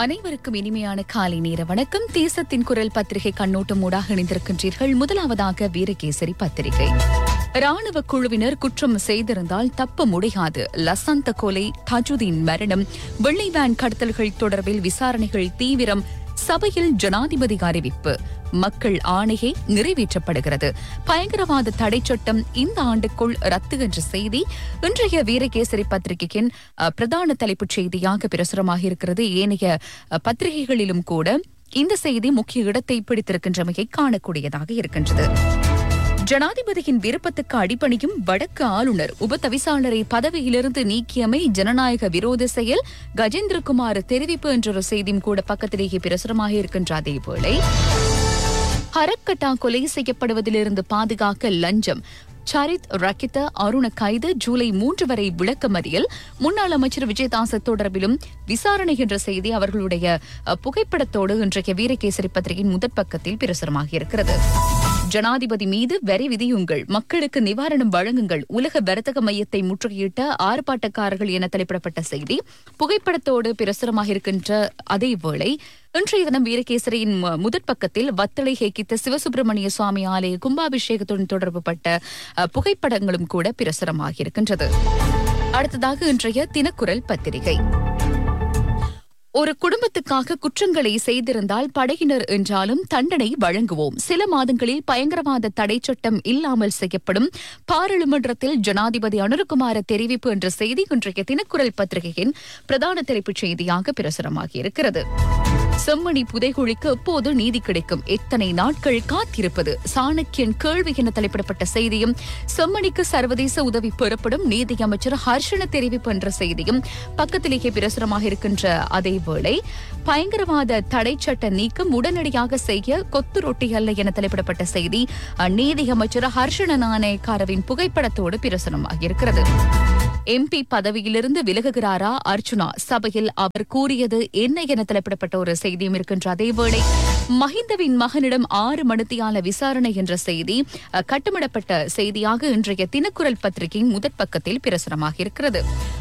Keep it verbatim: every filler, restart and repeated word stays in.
அனைவருக்கும் இனிமையான காலை நேர வணக்கம். தேசத்தின் குரல் பத்திரிகை கண்ணோட்டம் ஊடாக இணைந்திருக்கின்றீர்கள். முதலாவதாக வீரகேசரி பத்திரிகை. ராணுவ குழுவினர் குற்றம் செய்திருந்தால் தப்ப முடியாது. லசந்த கொலை, தஜுதீன் மரணம், வெள்ளை வேன் கடத்தல்கள் தொடர்பில் விசாரணைகள் தீவிரம். சபையில் ஜனாதிபதி அறிவிப்பு. மக்கள் ஆணையை நிறைவேற்றப்படுகிறது. பயங்கரவாத தடை சட்டம் இந்த ஆண்டுக்குள் ரத்து என்ற செய்தி இன்றைய வீரகேசரி பத்திரிகையின் பிரதான தலைப்புச் செய்தியாக பிரசுரமாக இருக்கிறது. ஏனைய பத்திரிகைகளிலும் கூட இந்த செய்தி முக்கிய இடத்தை பிடித்திருக்கின்றமையை காணக்கூடியதாக இருக்கின்றது. ஜனாதிபதியின் விருப்பத்துக்கு அடிபணியும் வடக்கு ஆளுநர். உபதவிசாளரை பதவியிலிருந்து நீக்கியமை ஜனநாயக விரோத செயல், கஜேந்திரகுமார் தெரிவிப்பு என்ற செய்தியும் கூட பக்கத்திலேயே பிரசுரமாக இருக்கின்ற அதேவேளை ஹரக்கட்டா கொலை செய்யப்படுவதிலிருந்து பாதுகாக்க லஞ்சம். சரித் ரக்கித அருண கைது ஜூலை மூன்று வரை விளக்கமறியல். முன்னாள் அமைச்சர் விஜயதாச தொடர்பிலும் விசாரணை என்ற செய்தி அவர்களுடைய புகைப்படத்தோடு இன்றைய வீரகேசரி பத்திரிகையின் முதற் பக்கத்தில் பிரசுரமாக இருக்கிறது. ஜனாதிபதி மீது வரி விதியுங்கள், மக்களுக்கு நிவாரணம் வழங்குங்கள், உலக வர்த்தக மையத்தை முற்றுகையிட்ட ஆர்ப்பாட்டக்காரர்கள் என தலைப்பிடப்பட்ட செய்தி புகைப்படத்தோடு பிரசுரமாக இருக்கின்ற அதேவேளை இன்றைய தினம் வீரகேசரியின் முதற் பக்கத்தில் வத்தளை ஹேக்கித்த சிவசுப்பிரமணிய சுவாமி ஆலய கும்பாபிஷேகத்துடன் தொடர்புபட்ட புகைப்படங்களும் கூட பிரசுரமாக இருக்கின்றது. அடுத்ததாக இன்றைய தினக்குரல் பத்திரிகை. ஒரு குடும்பத்துக்காக குற்றங்களை செய்திருந்தால் படையினர் என்றாலும் தண்டனை வழங்குவோம். சில மாதங்களில் பயங்கரவாத தடை சட்டம் இல்லாமல் செய்யப்படும். பாராளுமன்றத்தில் ஜனாதிபதி அனுரகுமார தெரிவிப்பு என்ற செய்தி இன்றைய தினக்குரல் பத்திரிகையின் பிரதான தலைப்புச் செய்தியாக பிரசுரமாகி இருக்கிறது. செம்மணி புதைகுழிக்கு எப்போது நீதி கிடைக்கும்? எத்தனை நாட்கள் காத்திருப்பது? சாணக்கியன் கேள்வி என தலைப்பிடப்பட்ட செய்தியும், செம்மணிக்கு சர்வதேச உதவி பெறப்படும், நீதி அமைச்சர் ஹர்ஷன தெரிவிப்பு என்ற செய்தியும் பக்கத்திலேயே பிரசுரமாக இருக்கின்ற அதேவேளை பயங்கரவாத தடை சட்ட நீக்கம் உடனடியாக செய்ய கொத்து ரொட்டி அல்ல என தலைப்பிடப்பட்ட செய்தி நீதி அமைச்சர் ஹர்ஷன நாணயக்காரவின் புகைப்படத்தோடு பிரசுரமாக இருக்கிறது. எம்பி பதவியிலிருந்து விலகுகிறாரா அர்ச்சுனா? சபையில் அவர் கூறியது என்ன என தலைப்பிடப்பட்ட ஒரு செய்தியும் இருக்கின்ற அதேவேளை மஹிந்தவின் மகனிடம் ஆறு மணித்தியால விசாரணை என்ற செய்தி கட்டுமிடப்பட்ட செய்தியாக இன்றைய தினக்குரல் பத்திரிகையின் முதற் பக்கத்தில் பிரசுரமாக இருக்கிறது.